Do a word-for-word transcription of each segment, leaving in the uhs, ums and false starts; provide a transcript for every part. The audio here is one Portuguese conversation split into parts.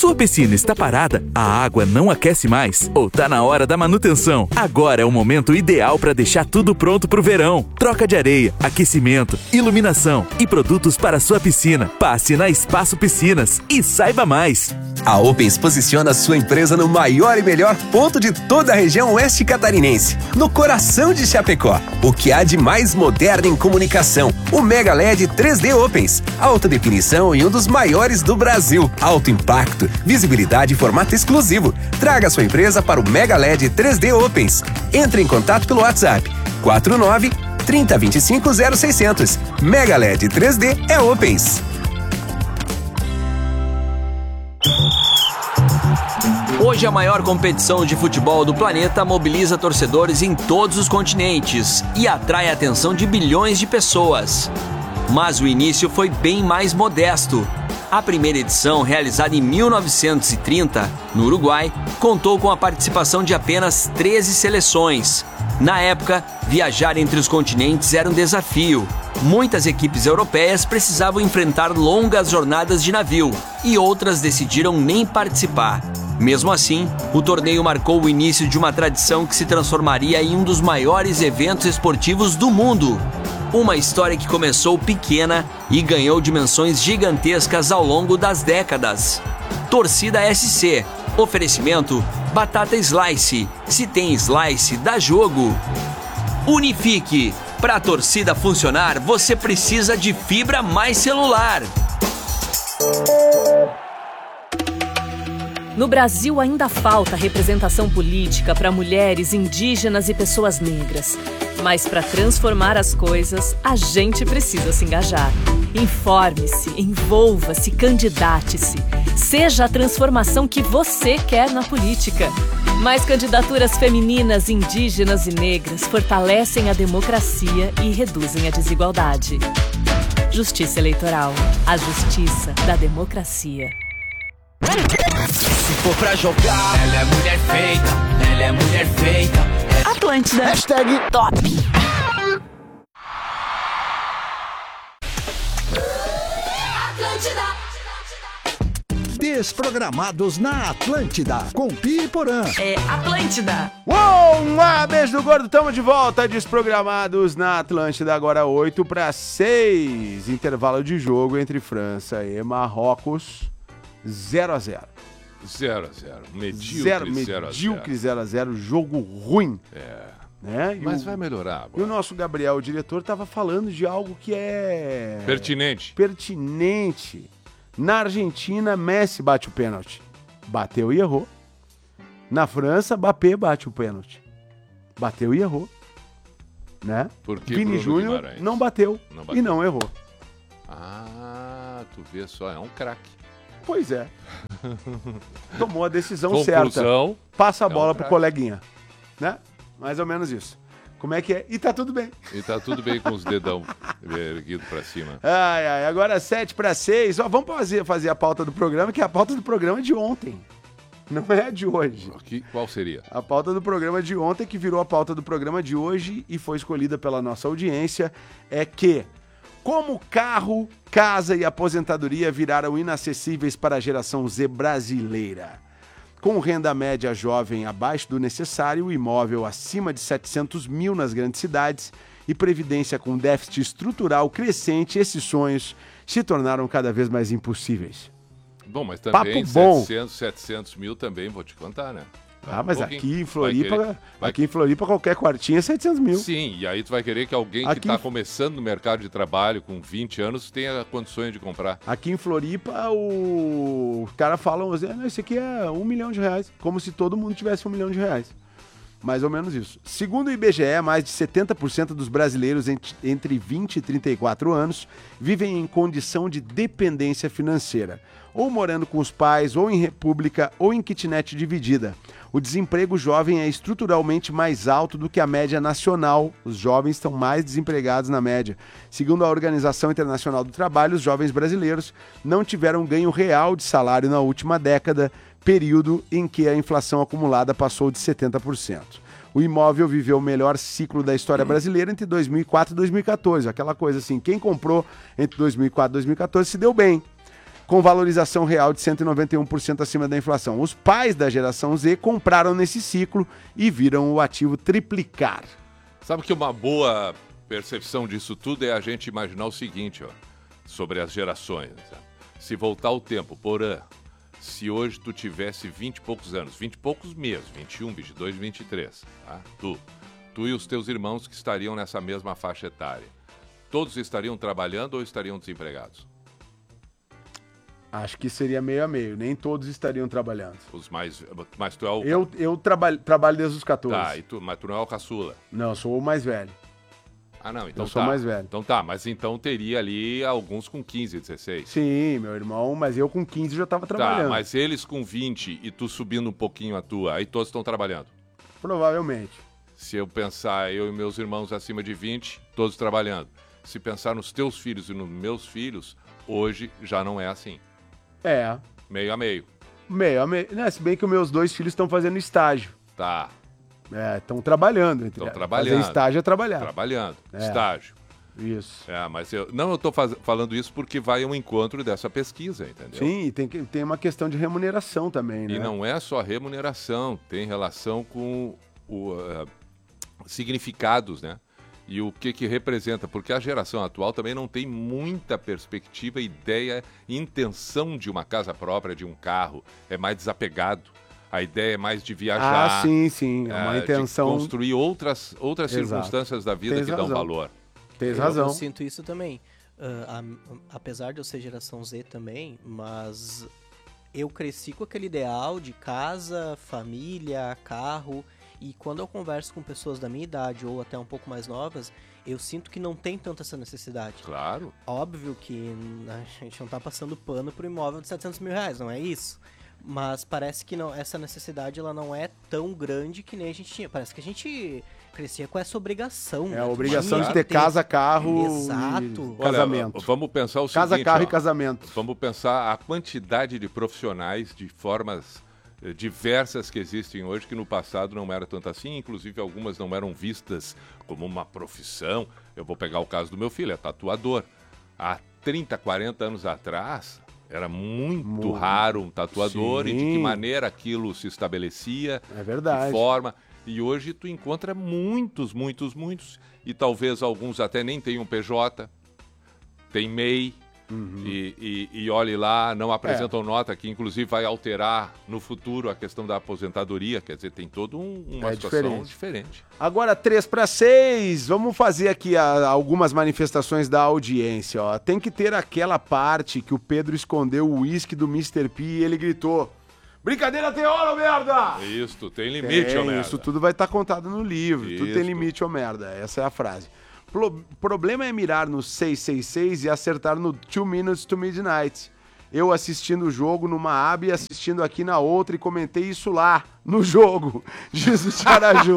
Sua piscina está parada? A água não aquece mais? Ou tá na hora da manutenção? Agora é o momento ideal para deixar tudo pronto pro verão. Troca de areia, aquecimento, iluminação e produtos para sua piscina. Passe na Espaço Piscinas e saiba mais. A Opens posiciona sua empresa no maior e melhor ponto de toda a região oeste catarinense, no coração de Chapecó. O que há de mais moderno em comunicação? O Mega L E D três D Opens. Alta definição e um dos maiores do Brasil. Alto impacto, visibilidade e formato exclusivo. Traga sua empresa para o Mega L E D três D Opens. Entre em contato pelo WhatsApp quatro nove, trinta, vinte e cinco, zero seiscentos. Mega L E D três D é Opens. Hoje a maior competição de futebol do planeta mobiliza torcedores em todos os continentes e atrai a atenção de bilhões de pessoas. Mas o início foi bem mais modesto. A primeira edição, realizada em mil novecentos e trinta, no Uruguai, contou com a participação de apenas treze seleções. Na época, viajar entre os continentes era um desafio. Muitas equipes europeias precisavam enfrentar longas jornadas de navio e outras decidiram nem participar. Mesmo assim, o torneio marcou o início de uma tradição que se transformaria em um dos maiores eventos esportivos do mundo. Uma história que começou pequena e ganhou dimensões gigantescas ao longo das décadas. Torcida S C. Oferecimento Batata Slice. Se tem Slice, dá jogo. Unifique. Para a torcida funcionar, você precisa de fibra mais celular. No Brasil ainda falta representação política para mulheres, indígenas e pessoas negras. Mas para transformar as coisas, a gente precisa se engajar. Informe-se, envolva-se, candidate-se. Seja a transformação que você quer na política. Mais candidaturas femininas, indígenas e negras fortalecem a democracia e reduzem a desigualdade. Justiça Eleitoral. A justiça da democracia. Se for pra jogar, ela é mulher feita, ela é mulher feita. Atlântida. Hashtag top. Atlântida. Desprogramados na Atlântida, com Pi e Porã. É Atlântida. Uou, um beijo do gordo, tamo de volta, Desprogramados na Atlântida, agora oito para seis. Intervalo de jogo entre França e Marrocos, zero a zero. zero a zero. Medíocre zero, zero a zero. Medíocre zero a zero, jogo ruim. É. Né? Mas o, vai melhorar. E o nosso Gabriel, o diretor, estava falando de algo que é... Pertinente. Pertinente. Na Argentina, Messi bate o pênalti. Bateu e errou. Na França, Mbappé bate o pênalti. Bateu e errou. Né? Porque Vini Júnior não bateu, não bateu e não errou. Ah, tu vê só, é um craque. Pois é. Tomou a decisão Conclusão, certa. Passa a bola é um pro coleguinha. Né? Mais ou menos isso. Como é que é? E tá tudo bem. E tá tudo bem com os dedão erguidos pra cima. Ai, ai, agora sete para seis. Ó, vamos fazer, fazer a pauta do programa, que a pauta do programa é de ontem. Não é a de hoje. Que, qual seria? A pauta do programa de ontem, que virou a pauta do programa de hoje e foi escolhida pela nossa audiência, é que como carro, casa e aposentadoria viraram inacessíveis para a geração Z brasileira. Com renda média jovem abaixo do necessário, imóvel acima de setecentos mil nas grandes cidades e previdência com déficit estrutural crescente, esses sonhos se tornaram cada vez mais impossíveis. Bom, mas também Papo bom. setecentos, setecentos mil também, vou te contar, né? Ah, mas um aqui em Floripa, querer, vai... aqui em Floripa qualquer quartinha é setecentos mil. Sim, e aí tu vai querer que alguém aqui que está em... começando no mercado de trabalho com vinte anos tenha condições de comprar. Aqui em Floripa, o... os caras falam assim, esse aqui é um milhão de reais, como se todo mundo tivesse um milhão de reais. Mais ou menos isso. Segundo o I B G E, mais de setenta por cento dos brasileiros entre vinte e trinta e quatro anos vivem em condição de dependência financeira, ou morando com os pais, ou em república, ou em kitnet dividida. O desemprego jovem é estruturalmente mais alto do que a média nacional. Os jovens estão mais desempregados na média. Segundo a Organização Internacional do Trabalho, os jovens brasileiros não tiveram ganho real de salário na última década, período em que a inflação acumulada passou de setenta por cento. O imóvel viveu o melhor ciclo da história brasileira entre dois mil e quatro e dois mil e quatorze. Aquela coisa assim, quem comprou entre dois mil e quatro e dois mil e quatorze se deu bem. com valorização real de cento e noventa e um por cento acima da inflação. Os pais da geração Z compraram nesse ciclo e viram o ativo triplicar. Sabe que uma boa percepção disso tudo é a gente imaginar o seguinte, ó, sobre as gerações. Sabe? Se voltar o tempo, Porã, se hoje tu tivesse vinte e poucos anos, vinte e poucos mesmo, vinte e um, vinte e dois, vinte e três, tá? Tu, tu e os teus irmãos que estariam nessa mesma faixa etária, todos estariam trabalhando ou estariam desempregados? Acho que seria meio a meio, nem todos estariam trabalhando. Os mais... Mas tu é o... Eu, eu trabalho, trabalho desde os catorze. Tá, e tu, mas tu não é o caçula. Não, eu sou o mais velho. Ah, não, então eu sou tá. mais velho. Então tá, mas então teria ali alguns com quinze, dezesseis. Sim, meu irmão, mas eu com quinze já tava trabalhando. Tá, mas eles com vinte e tu subindo um pouquinho a tua, aí todos estão trabalhando. Provavelmente. Se eu pensar eu e meus irmãos acima de vinte, todos trabalhando. Se pensar nos teus filhos e nos meus filhos, hoje já não é assim. É. Meio a meio. Meio a meio. Né, se bem que os meus dois filhos estão fazendo estágio. Tá. É, estão trabalhando. Estão trabalhando. Fazer estágio é trabalhar. Trabalhando. É. Estágio. Isso. É, mas eu não eu tô faz, falando isso porque vai ao encontro dessa pesquisa, entendeu? Sim, e tem, que, tem uma questão de remuneração também, né? E não é só remuneração, tem relação com o uh, significados, né? E o que que representa, porque a geração atual também não tem muita perspectiva, ideia, intenção de uma casa própria, de um carro, é mais desapegado. A ideia é mais de viajar. Ah, sim, sim, é uma uh, intenção... de construir outras, outras circunstâncias da vida Tens que razão. dão valor. Tens eu, razão. Eu sinto isso também. Uh, a, apesar de eu ser geração Z também, mas eu cresci com aquele ideal de casa, família, carro, e quando eu converso com pessoas da minha idade ou até um pouco mais novas, eu sinto que não tem tanta essa necessidade. Claro. Óbvio que a gente não tá passando pano pro imóvel de setecentos mil reais, não é isso? Mas parece que não, essa necessidade ela não é tão grande que nem a gente tinha. Parece que a gente crescia com essa obrigação. É né? a obrigação Tinha de ter, que casa, carro Exato. e casamento. Olha, vamos pensar o casa, seguinte... carro ó, e casamento. Vamos pensar a quantidade de profissionais de formas eh, diversas que existem hoje, que no passado não era tanto assim, inclusive algumas não eram vistas como uma profissão. Eu vou pegar o caso do meu filho, é tatuador. Há trinta, quarenta anos atrás... Era muito, muito raro um tatuador. Sim. E de que maneira aquilo se estabelecia. É verdade. De forma. E hoje tu encontra muitos, muitos, muitos. E talvez alguns até nem tenham P J. Tem M E I. Uhum. E, e, e olhe lá, não apresentam é. nota, que inclusive vai alterar no futuro a questão da aposentadoria. Quer dizer, tem toda um, uma é situação diferente. diferente. Agora, três para seis. Vamos fazer aqui a, algumas manifestações da audiência. Ó. Tem que ter aquela parte que o Pedro escondeu o uísque do mister P e ele gritou: brincadeira tem hora, ô merda! Isso, tem limite, tem, ô merda. Isso tudo vai estar tá contado no livro. Isso. Tudo tem limite, ô merda. Essa é a frase. O problema é mirar no seis seis seis e acertar no two minutes to midnight. Eu assistindo o jogo numa aba e assistindo aqui na outra e comentei isso lá, no jogo. Diz o Tiaraju.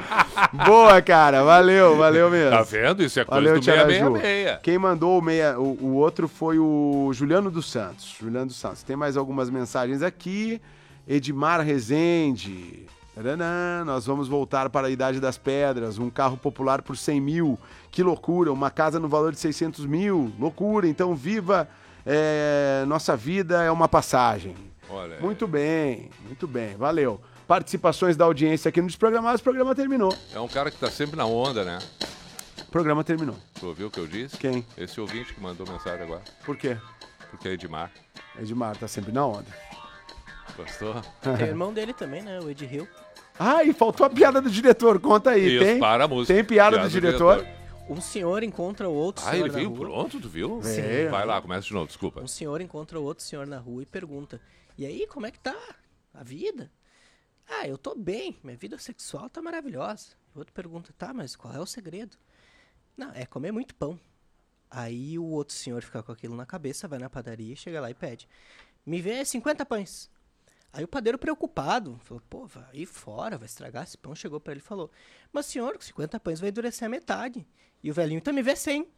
Boa, cara. Valeu, valeu mesmo. Tá vendo? Isso é coisa valeu, do seis seis seis. Quem mandou o, meia, o, o outro foi o Juliano dos Santos. Juliano dos Santos. Tem mais algumas mensagens aqui. Edmar Rezende. Taranã, nós vamos voltar para a Idade das Pedras, um carro popular por cem mil, que loucura, uma casa no valor de seiscentos mil, loucura, então viva, é, nossa vida é uma passagem. Olha, muito bem, muito bem, valeu. Participações da audiência aqui no Desprogramados, o programa terminou. É um cara que tá sempre na onda, né? O programa terminou. Tu ouviu o que eu disse? Quem? Esse ouvinte que mandou mensagem agora. Por quê? Porque é Edmar. Edmar tá sempre na onda. Gostou? Tem o irmão dele também, né? O Ed Hill. Ah, e faltou a piada do diretor, conta aí. Isso, tem? para a música. Tem piada, piada do, diretor? do diretor? Um senhor encontra o outro ah, senhor ele na veio rua. pronto, tu viu? Sim. Vai lá, começa de novo, desculpa. Um senhor encontra o outro senhor na rua e pergunta: e aí, como é que tá a vida? Ah, eu tô bem, minha vida sexual tá maravilhosa. O outro pergunta: tá, mas qual é o segredo? Não, é comer muito pão. Aí o outro senhor fica com aquilo na cabeça, vai na padaria, chega lá e pede: me vê cinquenta pães. Aí o padeiro preocupado, falou: pô, vai fora, vai estragar esse pão. Chegou pra ele e falou: mas senhor, com cinquenta pães vai endurecer a metade. E o velhinho também vê cem.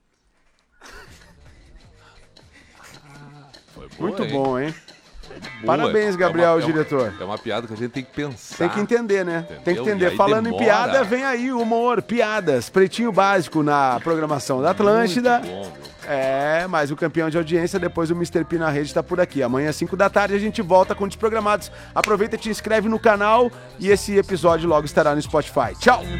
Foi boa, muito hein? bom, hein? Boa. Parabéns, Gabriel, é uma, diretor. É uma, é uma piada que a gente tem que pensar. Tem que entender, né? Entendeu? Tem que entender. Falando demora. em piada, vem aí humor, piadas. Pretinho Básico na programação da Atlântida. Muito bom, meu. É, mas o campeão de audiência, depois o mister P na rede tá por aqui. Amanhã às cinco da tarde a gente volta com Desprogramados. Aproveita e te inscreve no canal e esse episódio logo estará no Spotify. Tchau!